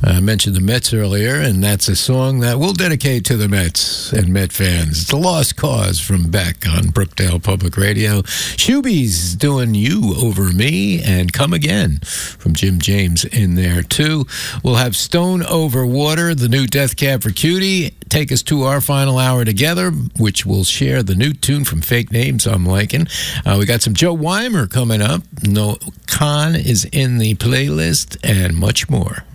I mentioned the Mets earlier, and that's a song that we'll dedicate to the Mets and Met fans. It's a lost cause from Beck on Brookdale Public Radio. Shoobies doing You Over Me and Come Again from Jim James in there, too. We'll have Stone Over Water, the new Death Cab for Cutie, take us to our final hour together, which will share the new tune from Fake Names I'm liking. We got some Joe Weimer coming up. No Khan is in the playlist, and much more.